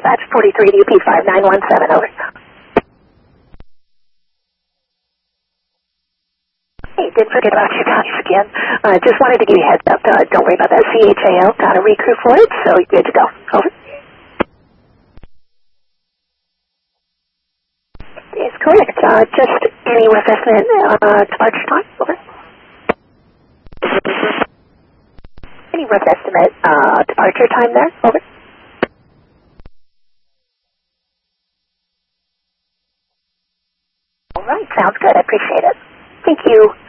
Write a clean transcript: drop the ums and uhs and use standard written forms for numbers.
dispatch 43 to UP 5917, over. Hey, didn't forget about your values again. Just wanted to give you a heads up. Don't worry about that CHAL. Got a recrew for it, so you're good to go. Over. Is correct. Just any rough estimate departure time? Over. Any rough estimate departure time there? Over. All right, sounds good. I appreciate it. Thank you.